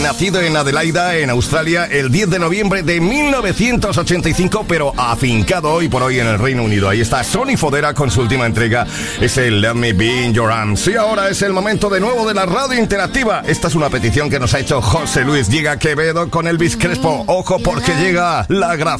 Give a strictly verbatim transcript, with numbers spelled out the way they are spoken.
Nacido en Adelaida, en Australia, el diez de noviembre de mil novecientos ochenta y cinco, pero afincado hoy por hoy en el Reino Unido. Ahí está Sonny Fodera con su última entrega, es el Let Me Be In Your Arms. Y ahora es el momento de nuevo de la radio interactiva. Esta es una petición que nos ha hecho José Luis. Llega Quevedo con Elvis Crespo. Ojo porque llega la grafía.